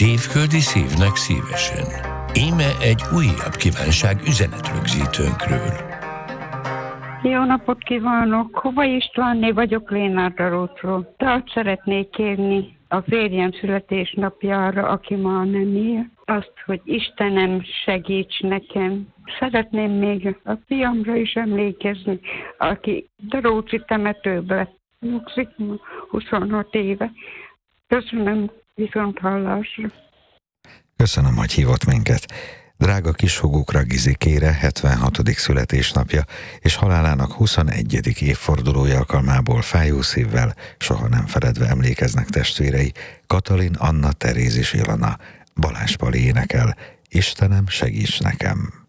Szívföldi szívnek szívesen. Íme egy újabb kívánság üzenetrögzítőnkről. Jó napot kívánok! Hova Istvánné vagyok, Lénárdarótról. Tehát szeretnék kérni a férjem születésnapjára, aki már nem él, azt, hogy Istenem segíts nekem. Szeretném még a fiamra is emlékezni, aki Daróczi temetőben nyugszik 26 éve. Köszönöm, viszont hallásra. Köszönöm, hogy hívott minket. Drága kishugukra Gizikére 76. születésnapja és halálának 21. évfordulója alkalmából fájó szívvel, soha nem feledve emlékeznek testvérei Katalin, Anna, Teréz és Ilona. Balázs Pali énekel, Istenem segíts nekem!